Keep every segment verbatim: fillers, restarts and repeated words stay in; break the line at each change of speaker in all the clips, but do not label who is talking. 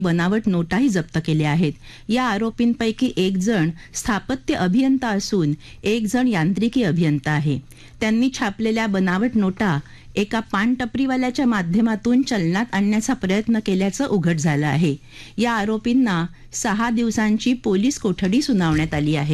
बनावट नोटाही जप्त केल्या आहेत. या आरोपींपैकी एक जण स्थापत्य अभियंता असून एक जण यांत्रिकी अभियंता आहे. त्यांनी छापलेल्या बनावट नोटा एका पानटपरीवाल्याच्या माध्यमातून चलनात आणण्याचा प्रयत्न केल्याचं उघड झालं आहे. या आरोपींना सहा दिवसांची पोलीस कोठडी सुनावण्यात आली आहे.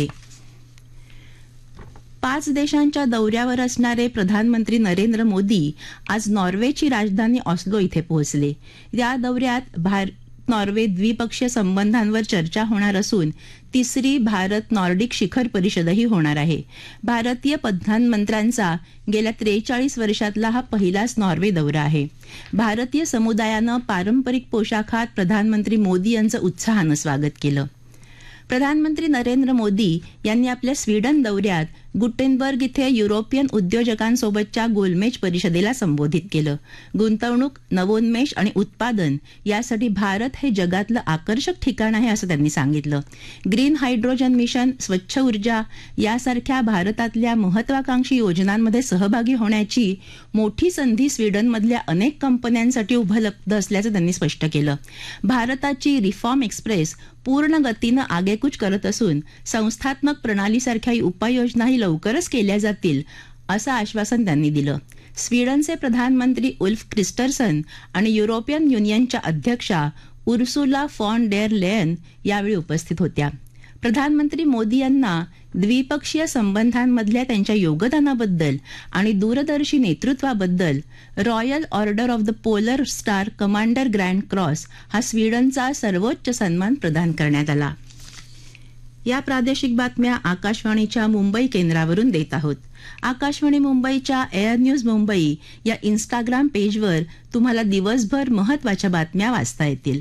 पाच देशांच्या दौऱ्यावर असणारे प्रधानमंत्री नरेंद्र मोदी आज नॉर्वेची राजधानी ऑस्लो इथे पोहोचले. या दौऱ्यात भारत नॉर्वे द्विपक्षीय संबंधांवर चर्चा होणार असून तिसरी भारत नॉर्डिक शिखर परिषदही होणार आहे. भारतीय प्रधानमंत्र्यांचा गेल्या त्रेचाळीस वर्षातला हा पहिलाच नॉर्वे दौरा आहे. भारतीय समुदायानं पारंपरिक पोशाखात प्रधानमंत्री मोदी यांचं उत्साहानं स्वागत केलं. प्रधानमंत्री नरेंद्र मोदी यांनी आपल्या स्वीडन दौऱ्यात गुटेनबर्ग इथे युरोपियन उद्योजकांसोबतच्या गोलमेज परिषदेला संबोधित केलं. गुंतवणूक, नवोन्मेष आणि उत्पादन यासाठी भारत हे जगातलं आकर्षक ठिकाण आहे असं त्यांनी सांगितलं. ग्रीन हायड्रोजन मिशन, स्वच्छ ऊर्जा यासारख्या भारतातल्या महत्वाकांक्षी योजनांमध्ये सहभागी होण्याची मोठी संधी स्वीडनमधल्या अनेक कंपन्यांसाठी उपलब्ध असल्याचं त्यांनी स्पष्ट केलं. भारताची रिफॉर्म एक्सप्रेस पूर्ण गतीनं आगेकूच करत असून संस्थात्मक प्रणालीसारख्या उपाययोजनाही लवकरच केल्या जातील असं आश्वासन त्यांनी दिलं. स्वीडनचे प्रधानमंत्री उल्फ क्रिस्टर्सन आणि युरोपियन युनियनच्या अध्यक्षा उर्सुला फॉन डेर लेयन यावेळी उपस्थित होत्या. प्रधानमंत्री मोदी यांना द्विपक्षीय संबंधांमधल्या त्यांच्या योगदानाबद्दल आणि दूरदर्शी नेतृत्वाबद्दल royal order of the polar star commander grand cross हा स्वीडनचा सर्वोच्च सन्मान प्रदान करण्यात आला. या प्रादेशिक बातम्या आकाशवाणीच्या मुंबई केंद्रावरून देत आहोत. आकाशवाणी मुंबईच्या एअर न्यूज मुंबई या इन्स्टाग्राम पेजवर तुम्हाला दिवसभर महत्त्वाच्या बातम्या वाचता येतील.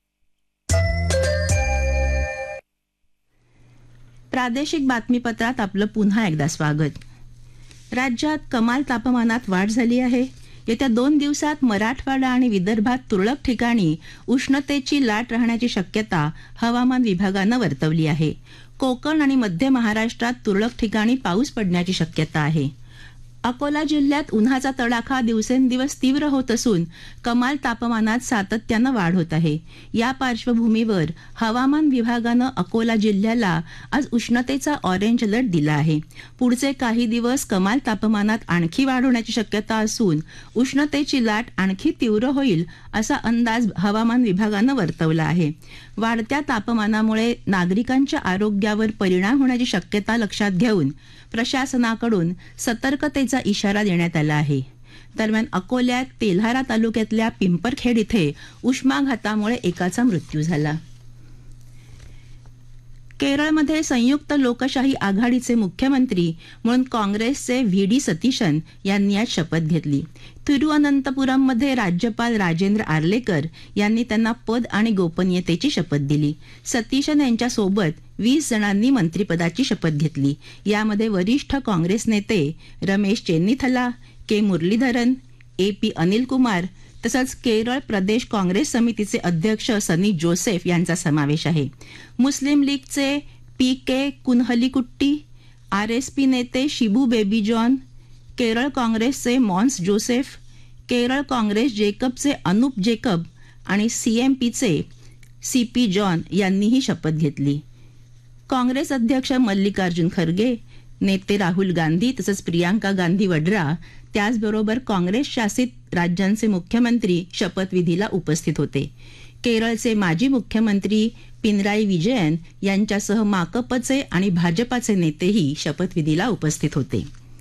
प्रादेशिक बातमीपत्रात आपलं पुन्हा एकदा स्वागत. राज्यात कमाल तापमानात वाढ झाली आहे. येत्या दोन दिवसात मराठवाडा आणि विदर्भात तुरळक ठिकाणी उष्णतेची लाट राहण्याची शक्यता हवामान विभागानं वर्तवली आहे. कोकण आणि मध्य महाराष्ट्रात तुरळक ठिकाणी पाऊस पडण्याची शक्यता आहे. अकोला जिल्ह्यात उन्हाचा तडाखा दिवसेंदिवस तीव्र होत असून कमाल तापमानात सातत्यानं वाढ होत आहे. या पार्श्वभूमीवर हवामान विभागानं अकोला जिल्ह्याला आज उष्णतेचा ऑरेंज अलर्ट दिला आहे. पुढचे काही दिवस कमाल तापमानात आणखी वाढ होण्याची शक्यता असून उष्णतेची लाट आणखी तीव्र होईल असा अंदाज हवामान विभागानं वर्तवला आहे. वाढत्या तापमानामुळे नागरिकांच्या आरोग्यावर परिणाम होण्याची शक्यता लक्षात घेऊन प्रशासनाकडून सतर्कतेचा इशारा देण्यात आला आहे. दरम्यान अकोल्यात तेल्हारा तालुक्यातल्या पिंपरखेड इथे उष्माघातामुळे एकाचा मृत्यू झाला. केरळमध्ये संयुक्त लोकशाही आघाडीचे मुख्यमंत्री म्हणून काँग्रेसचे व्ही डी सतीशन यांनी आज शपथ घेतली. तिरुअनंतपुरममध्ये राज्यपाल राजेंद्र आर्लेकर यांनी त्यांना पद आणि गोपनीयतेची शपथ दिली. सतीशन यांच्यासोबत वीस जणांनी मंत्रिपदाची शपथ घेतली. यामध्ये वरिष्ठ काँग्रेस नेते रमेश चेन्निथला, के मुरलीधरन, ए पी अनिल कुमार तसंच केरळ प्रदेश काँग्रेस समितीचे अध्यक्ष सनी जोसेफ यांचा समावेश आहे. मुस्लिम लीगचे पी के कुन्हलिकुट्टी, आर एस पी नेते शिबू बेबी जॉन, केरळ काँग्रेसचे Mons Joseph, Kerala Congress जेकबचे Anup Jacob आणि सीएमपीचे सी पी जॉन यांनीही शपथ घेतली. काँग्रेस अध्यक्ष मल्लिकार्जुन खरगे, नेते राहुल गांधी तसंच प्रियांका गांधी वड्रा त्याचबरोबर काँग्रेस शासित राज्यांचे मुख्यमंत्री शपथविधीला उपस्थित होते. केरळचे माजी मुख्यमंत्री पिनराई विजयन यांच्यासह माकपचे आणि भाजपाचे नेतेही शपथविधीला उपस्थित होते.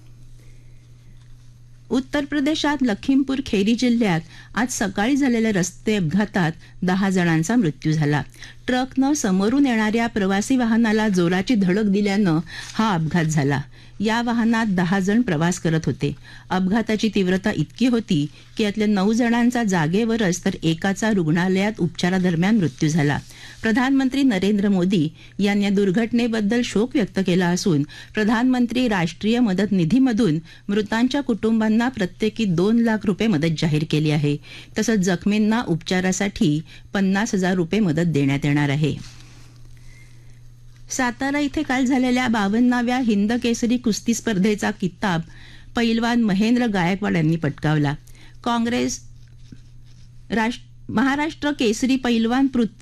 उत्तर प्रदेशात लखीमपूर खेरी जिल्ह्यात आज सकाळी झालेल्या रस्ते अपघातात दहा जणांचा मृत्यू झाला. ट्रकनं समोरून येणाऱ्या प्रवासी वाहनाला जोराची धडक दिल्यानं हा अपघात झाला. या वाहनात दहा जण प्रवास करत होते. अपघाताची तीव्रता इतकी होती की यातल्या नऊ जणांचा जागेवरच तर एकाचा रुग्णालयात उपचारादरम्यान मृत्यू झाला. प्रधानमंत्री नरेंद्र मोदी यांनी या दुर्घटनेबद्दल शोक व्यक्त केला असून प्रधानमंत्री राष्ट्रीय मदत निधीमधून मृतांच्या कुटुंबांना प्रत्येकी दोन लाख रुपये मदत जाहीर केली आहे. तसंच जखमींना उपचारासाठी पन्नास हजार रुपये मदत देण्यात येणार आहे. सातारा इथे काल झालेल्या बावन्नाव्या हिंद केसरी कुस्ती स्पर्धेचा किताब पैलवान महेंद्र गायकवाड यांनी पटकावला. काँग्रेस महाराष्ट्र केसरी पैलवान